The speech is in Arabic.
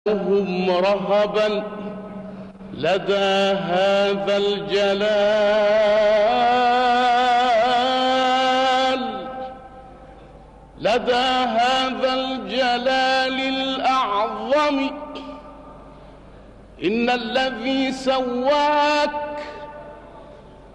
هم رهبا لدى هذا الجلال، لدى هذا الجلال الأعظم. إن الذي سواك